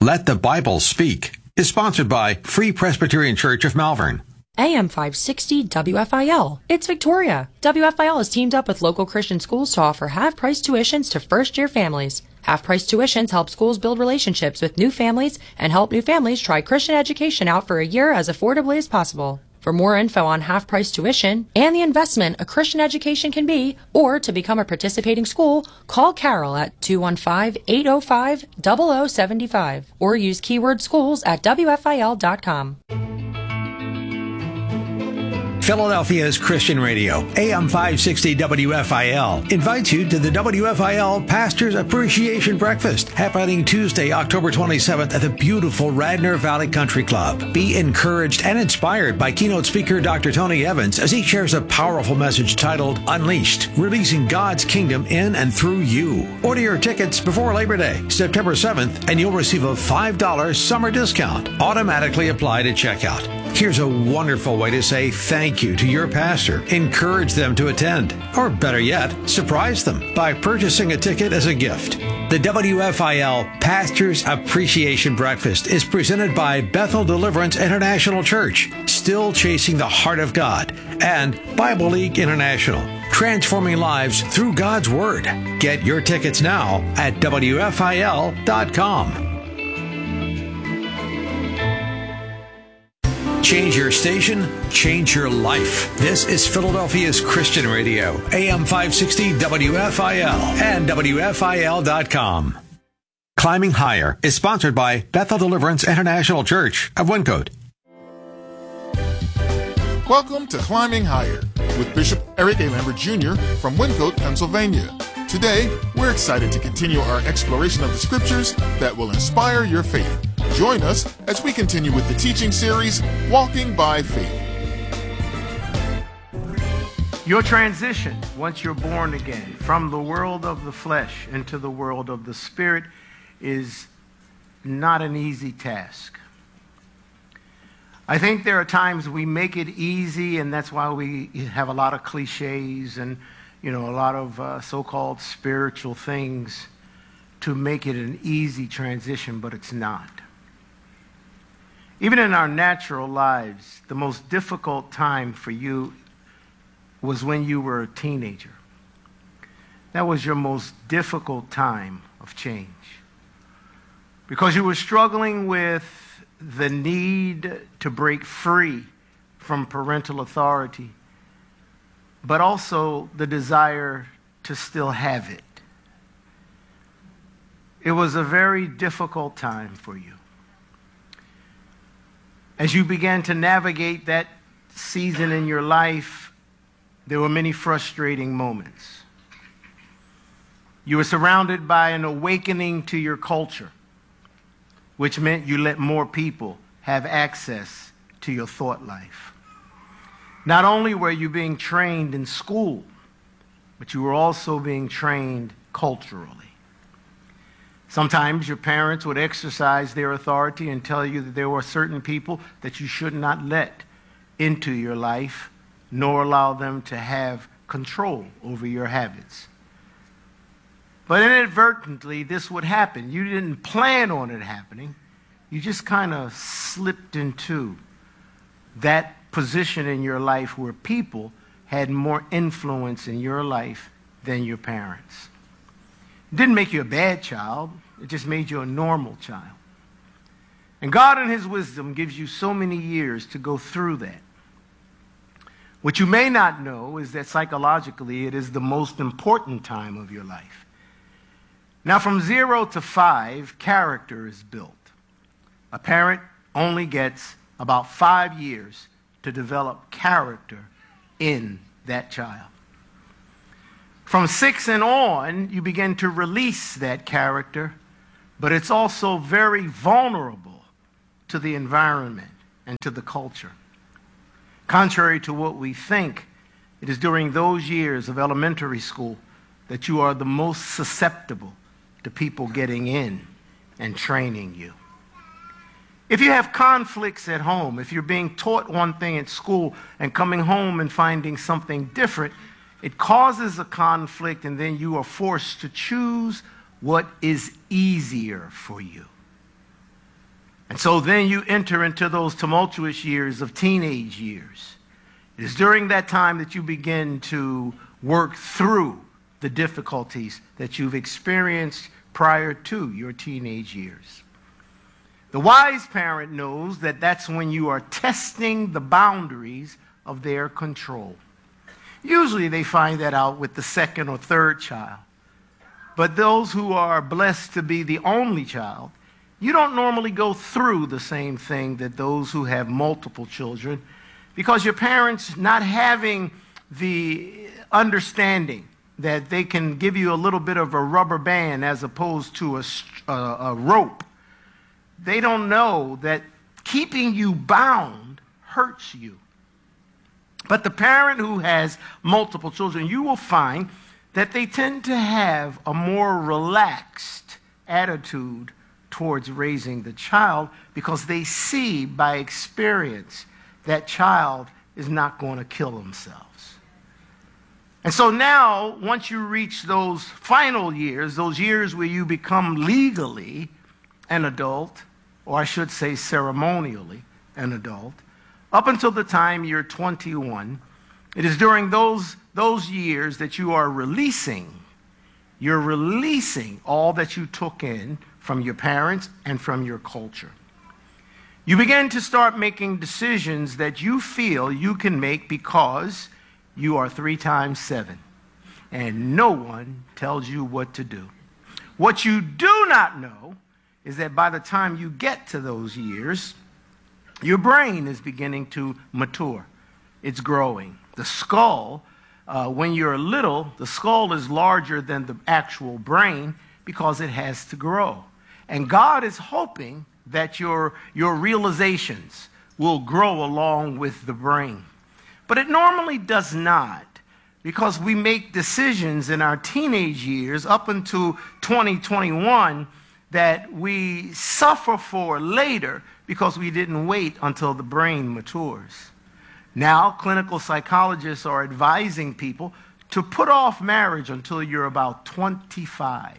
Let the Bible Speak is sponsored by Free Presbyterian Church of Malvern. AM 560 WFIL. It's Victoria. WFIL has teamed up with local Christian schools to offer half-price tuitions to first-year families. Half-price tuitions help schools build relationships with new families and help new families try Christian education out for a year as affordably as possible. For more info on half-price tuition and the investment a Christian education can be, or to become a participating school, call Carol at 215-805-0075 or use keyword schools at WFIL.com. Philadelphia's Christian Radio, AM 560 WFIL, invites you to the WFIL Pastors Appreciation Breakfast, happening Tuesday, October 27th at the beautiful Radnor Valley Country Club. Be encouraged and inspired by keynote speaker Dr. Tony Evans as he shares a powerful message titled Unleashed, releasing God's kingdom in and through you. Order your tickets before Labor Day, September 7th, and you'll receive a $5 summer discount automatically applied at checkout. Here's a wonderful way to say thank you to your pastor. Encourage them to attend, or better yet, surprise them by purchasing a ticket as a gift. The WFIL Pastors Appreciation Breakfast is presented by Bethel Deliverance International Church, Still Chasing the Heart of God, and Bible League International, transforming lives through God's Word. Get your tickets now at WFIL.com. Change your station, change your life. This is Philadelphia's Christian Radio, AM 560 WFIL and WFIL.com. Climbing Higher is sponsored by Bethel Deliverance International Church of Wyncote. Welcome to Climbing Higher with Bishop Eric A. Lambert Jr. from Wyncote, Pennsylvania. Today, we're excited to continue our exploration of the scriptures that will inspire your faith. Join us as we continue with the teaching series, Walking by Faith. Your transition, once you're born again, from the world of the flesh into the world of the spirit is not an easy task. I think there are times we make it easy, and that's why we have a lot of cliches and a lot of so-called spiritual things to make it an easy transition, but it's not. Even in our natural lives, the most difficult time for you was when you were a teenager. That was your most difficult time of change, because you were struggling with the need to break free from parental authority, but also the desire to still have it. It was a very difficult time for you. As you began to navigate that season in your life, there were many frustrating moments. You were surrounded by an awakening to your culture, which meant you let more people have access to your thought life. Not only were you being trained in school, but you were also being trained culturally. Sometimes your parents would exercise their authority and tell you that there were certain people that you should not let into your life, nor allow them to have control over your habits. But inadvertently, this would happen. You didn't plan on it happening. You just kind of slipped into that position in your life where people had more influence in your life than your parents. It didn't make you a bad child. It just made you a normal child. And God in His wisdom gives you so many years to go through that. What you may not know is that psychologically it is the most important time of your life. Now, from 0 to 5, character is built. A parent only gets about 5 years to develop character in that child. From 6 and on, you begin to release that character, but it's also very vulnerable to the environment and to the culture. Contrary to what we think, it is during those years of elementary school that you are the most susceptible to people getting in and training you. If you have conflicts at home, if you're being taught one thing at school and coming home and finding something different, it causes a conflict, and then you are forced to choose what is easier for you. And so then you enter into those tumultuous years of teenage years. It is during that time that you begin to work through the difficulties that you've experienced prior to your teenage years. The wise parent knows that that's when you are testing the boundaries of their control. Usually they find that out with the second or third child. But those who are blessed to be the only child, you don't normally go through the same thing that those who have multiple children, because your parents not having the understanding that they can give you a little bit of a rubber band as opposed to a rope. They don't know that keeping you bound hurts you. But the parent who has multiple children, you will find that they tend to have a more relaxed attitude towards raising the child because they see by experience that child is not going to kill themselves. And so now, once you reach those final years, those years where you become legally an adult, or I should say ceremonially an adult, up until the time you're 21, it is during those years that you are releasing. You're releasing all that you took in from your parents and from your culture. You begin to start making decisions that you feel you can make because you are 3 times 7, and no one tells you what to do. What you do not know is that by the time you get to those years, your brain is beginning to mature. It's growing. The skull, when you're little, the skull is larger than the actual brain because it has to grow. And God is hoping that your realizations will grow along with the brain. But it normally does not, because we make decisions in our teenage years up until 2021 that we suffer for later because we didn't wait until the brain matures. Now, clinical psychologists are advising people to put off marriage until you're about 25.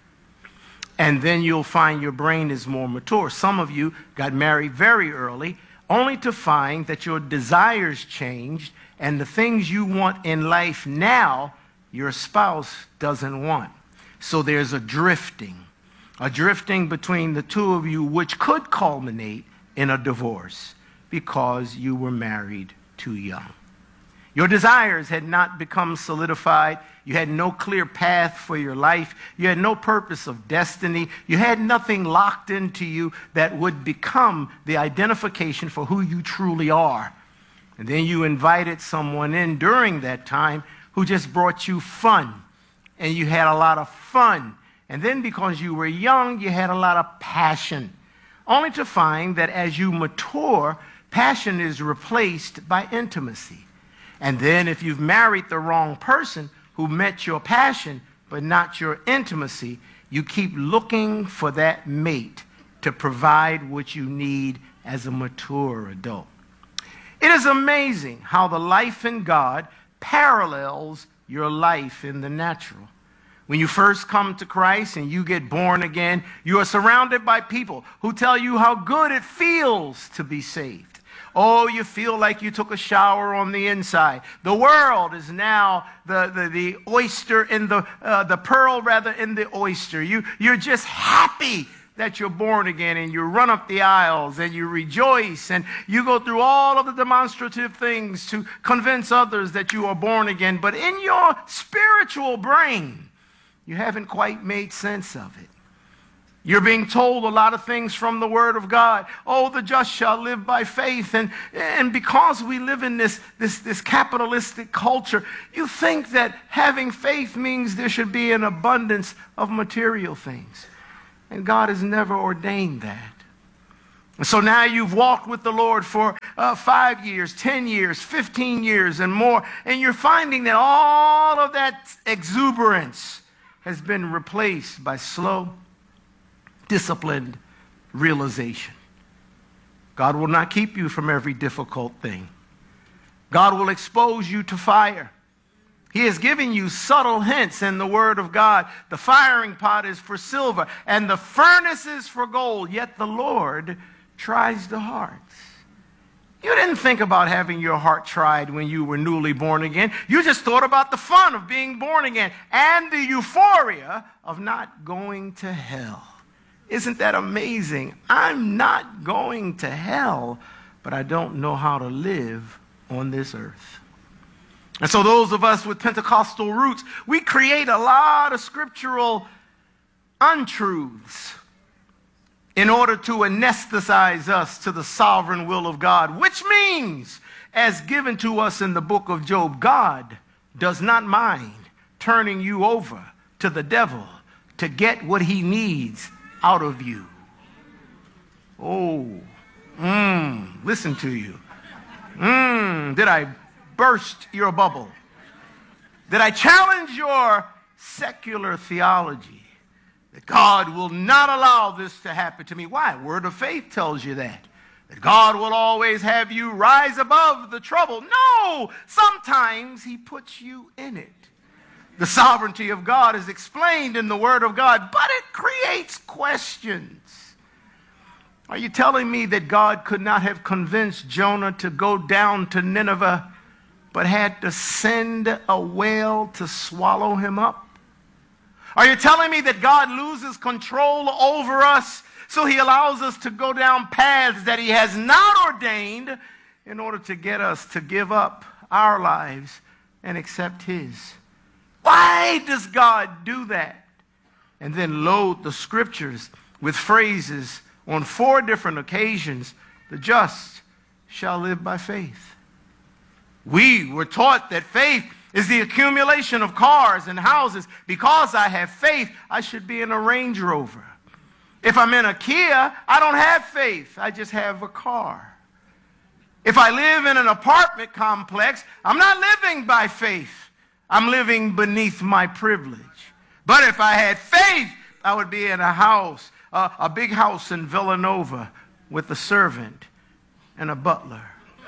And then you'll find your brain is more mature. Some of you got married very early, only to find that your desires changed and the things you want in life now, your spouse doesn't want. So there's a drifting between the two of you, which could culminate in a divorce because you were married too young. Your desires had not become solidified. You had no clear path for your life. You had no purpose of destiny. You had nothing locked into you that would become the identification for who you truly are. And then you invited someone in during that time who just brought you fun. And you had a lot of fun. And then because you were young, you had a lot of passion. Only to find that as you mature, passion is replaced by intimacy. And then if you've married the wrong person who met your passion but not your intimacy, you keep looking for that mate to provide what you need as a mature adult. It is amazing how the life in God parallels your life in the natural. When you first come to Christ and you get born again, you are surrounded by people who tell you how good it feels to be saved. Oh, you feel like you took a shower on the inside. The world is now the oyster in the pearl rather in the oyster. You're just happy that you're born again, and you run up the aisles and you rejoice and you go through all of the demonstrative things to convince others that you are born again. But in your spiritual brain, you haven't quite made sense of it. You're being told a lot of things from the Word of God. Oh, the just shall live by faith. And because we live in this capitalistic culture, you think that having faith means there should be an abundance of material things. And God has never ordained that. And so now you've walked with the Lord for 5 years, 10 years, 15 years and more. And you're finding that all of that exuberance has been replaced by slow, disciplined realization. God will not keep you from every difficult thing. God will expose you to fire. He is giving you subtle hints in the Word of God. The firing pot is for silver, and the furnace is for gold, yet the Lord tries the hearts. You didn't think about having your heart tried when you were newly born again. You just thought about the fun of being born again and the euphoria of not going to hell. Isn't that amazing? I'm not going to hell, but I don't know how to live on this earth. And so those of us with Pentecostal roots, we create a lot of scriptural untruths in order to anesthetize us to the sovereign will of God, which means, as given to us in the book of Job, God does not mind turning you over to the devil to get what he needs out of you. Oh, listen to you. Did I burst your bubble? Did I challenge your secular theology? That God will not allow this to happen to me. Why? Word of faith tells you that. That God will always have you rise above the trouble. No! Sometimes he puts you in it. The sovereignty of God is explained in the Word of God, but it creates questions. Are you telling me that God could not have convinced Jonah to go down to Nineveh, but had to send a whale to swallow him up? Are you telling me that God loses control over us, so he allows us to go down paths that he has not ordained in order to get us to give up our lives and accept his? Why does God do that? And then load the scriptures with phrases on 4 different occasions: the just shall live by faith. We were taught that faith is the accumulation of cars and houses. Because I have faith, I should be in a Range Rover. If I'm in a Kia, I don't have faith. I just have a car. If I live in an apartment complex, I'm not living by faith. I'm living beneath my privilege. But if I had faith, I would be in a house, a big house in Villanova with a servant and a butler.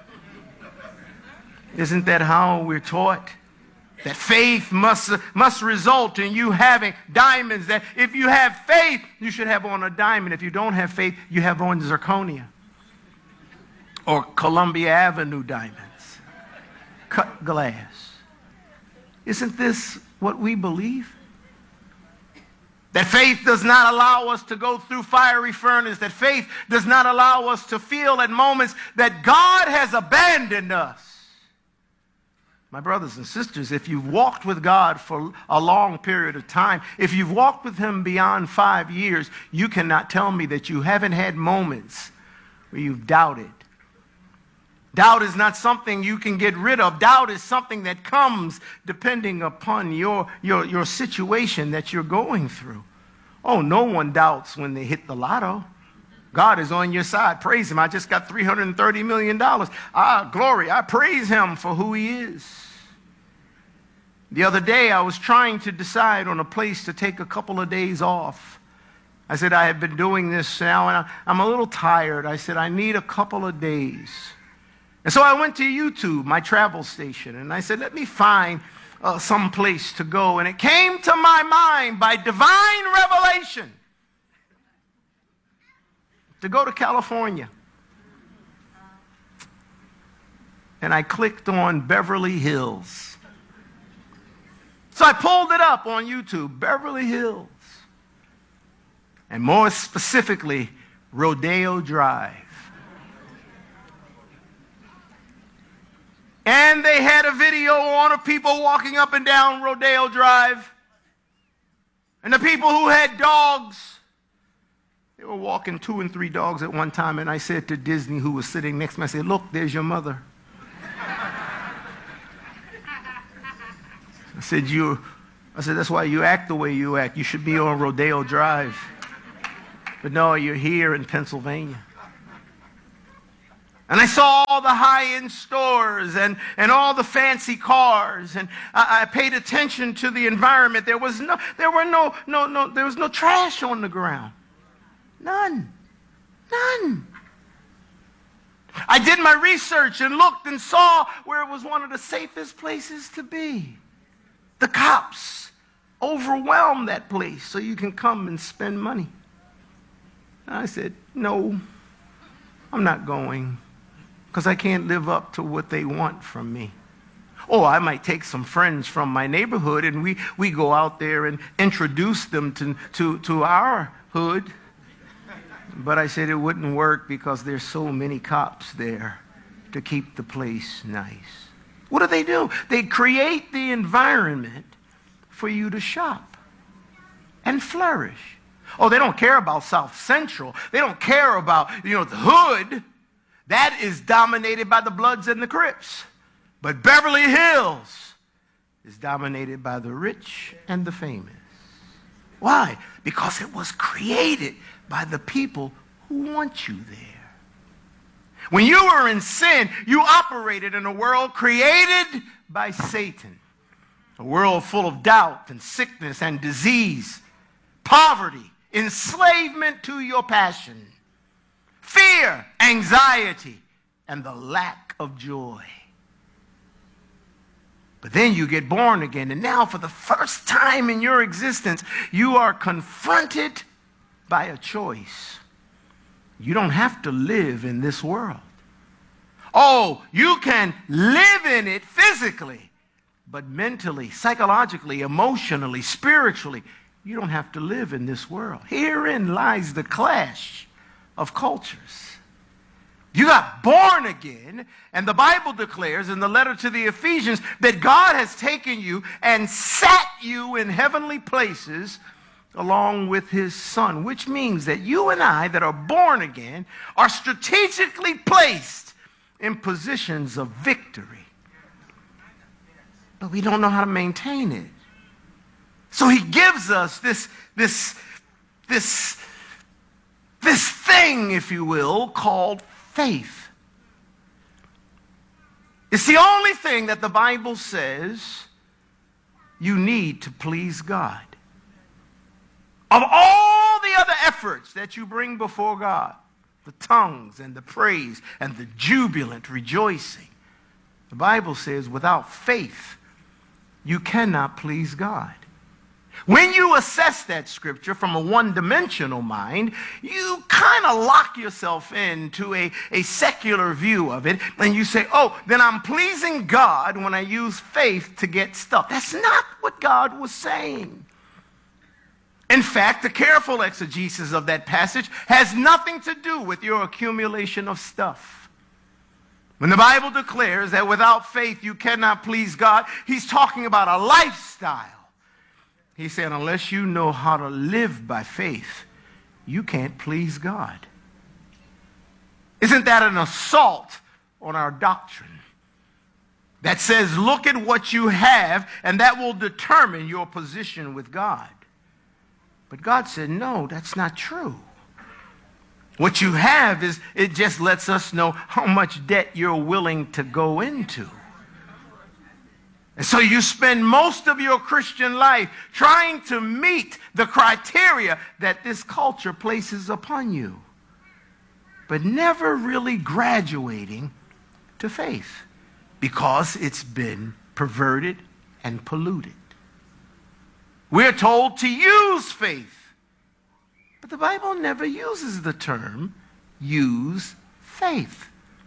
Isn't that how we're taught? That faith must result in you having diamonds. That if you have faith, you should have on a diamond. If you don't have faith, you have on zirconia or Columbia Avenue diamonds, cut glass. Isn't this what we believe? That faith does not allow us to go through fiery furnace. That faith does not allow us to feel at moments that God has abandoned us. My brothers and sisters, if you've walked with God for a long period of time, if you've walked with him beyond 5 years, you cannot tell me that you haven't had moments where you've doubted. Doubt is not something you can get rid of. Doubt is something that comes depending upon your situation that you're going through. Oh, no one doubts when they hit the lotto. God is on your side. Praise him. I just got $330 million. Glory. I praise him for who he is. The other day, I was trying to decide on a place to take a couple of days off. I said, I have been doing this now, and I'm a little tired. I said, I need a couple of days. And so I went to YouTube, my travel station, and I said, let me find some place to go. And it came to my mind by divine revelation to go to California. And I clicked on Beverly Hills. So I pulled it up on YouTube, Beverly Hills. And more specifically, Rodeo Drive. And they had a video on of people walking up and down Rodeo Drive. And the people who had dogs, they were walking 2 and 3 dogs at one time, and I said to Disney, who was sitting next to me, I said, look, there's your mother. I said, that's why you act the way you act. You should be on Rodeo Drive. But no, you're here in Pennsylvania. And I saw all the high-end stores and all the fancy cars, and I paid attention to the environment. There was no trash on the ground. None. I did my research and looked and saw where it was one of the safest places to be. The cops overwhelmed that place so you can come and spend money. And I said, no. I'm not going because I can't live up to what they want from me. Or I might take some friends from my neighborhood and we go out there and introduce them to our hood. But I said it wouldn't work because there's so many cops there to keep the place nice. What do? They create the environment for you to shop and flourish. Oh, they don't care about South Central. They don't care about, the hood. That is dominated by the Bloods and the Crips. But Beverly Hills is dominated by the rich and the famous. Why? Because it was created by the people who want you there. When you were in sin, you operated in a world created by Satan. A world full of doubt and sickness and disease, poverty, enslavement to your passion, fear, anxiety, and the lack of joy. But then you get born again, and now for the first time in your existence, you are confronted by a choice. You don't have to live in this world. Oh, you can live in it physically, but mentally, psychologically, emotionally, spiritually, you don't have to live in this world. Herein lies the clash of cultures. You got born again, and the Bible declares in the letter to the Ephesians that God has taken you and sat you in heavenly places along with his Son, which means that you and I that are born again are strategically placed in positions of victory. But we don't know how to maintain it. So he gives us this thing, if you will, called faith. It's the only thing that the Bible says you need to please God. Of all the other efforts that you bring before God, the tongues and the praise and the jubilant rejoicing, the Bible says without faith, you cannot please God. When you assess that scripture from a one-dimensional mind, you kind of lock yourself into a secular view of it, and you say, oh, then I'm pleasing God when I use faith to get stuff. That's not what God was saying. In fact, the careful exegesis of that passage has nothing to do with your accumulation of stuff. When the Bible declares that without faith you cannot please God, he's talking about a lifestyle. He said, unless you know how to live by faith, you can't please God. Isn't that an assault on our doctrine that says, look at what you have, and that will determine your position with God? But God said, no, that's not true. What you have is, it just lets us know how much debt you're willing to go into. And so you spend most of your Christian life trying to meet the criteria that this culture places upon you, but never really graduating to faith because it's been perverted and polluted. We're told to use faith, but the Bible never uses the term use faith.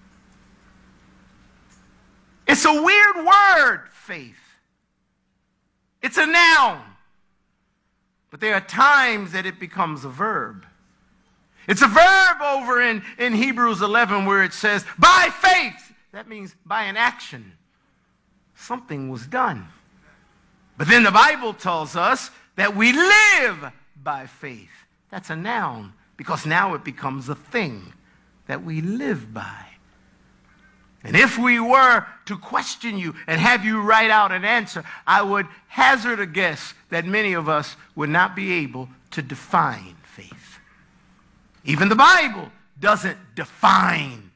It's a weird word, faith. It's a noun, but there are times that it becomes a verb. It's a verb over in Hebrews 11 where it says, by faith. That means by an action. Something was done. But then the Bible tells us that we live by faith. That's a noun, because now it becomes a thing that we live by. And if we were to question you and have you write out an answer, I would hazard a guess that many of us would not be able to define faith. Even the Bible doesn't define